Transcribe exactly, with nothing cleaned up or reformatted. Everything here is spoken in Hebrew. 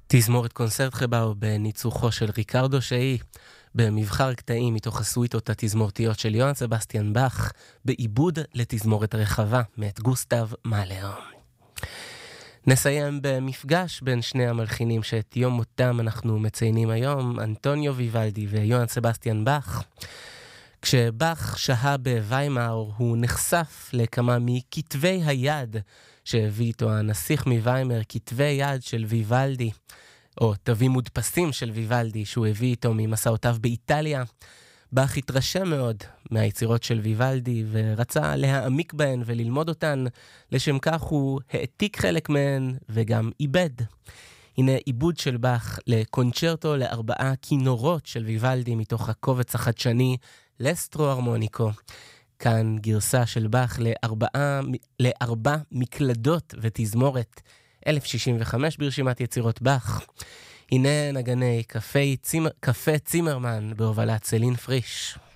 תזמורת קונצרטחבאו בניצוחו של ריקרדו שאי, במבחר קטעים מתוך הסוויטות התזמורתיות של יוהאן סבסטיאן באך, בעיבוד לתזמורת רחבה מאת גוסטב מאלר. נסיים במפגש בין שני המלחינים שאת יום מותם אנחנו מציינים היום, אנטוניו ויוולדי ויוהאן סבסטיאן באך. כשבאך שהה בוויימאר הוא נחשף לכמה מכתבי היד שהביא איתו הנסיך מוויימאר, כתבי יד של ויוולדי, או תווים מודפסים של ויוולדי שהוא הביא איתו ממסעותיו באיטליה. באך התרשם מאוד מהיצירות של ויוולדי ורצה להעמיק בהן וללמוד אותן, לשם כך הוא העתיק חלק מהן וגם איבד. הנה עיבוד של באך לקונצ'רטו לארבעה כינורות של ויוולדי מתוך הקובץ החדשני לסטרו הרמוניקו. כאן גרסה של באך לארבעה, לארבע מקלדות ותזמורת, אלף שישים וחמש ברשימת יצירות באך. הנה נגני קפה, צימר, קפה צימרמן בהובלת סלין פריש.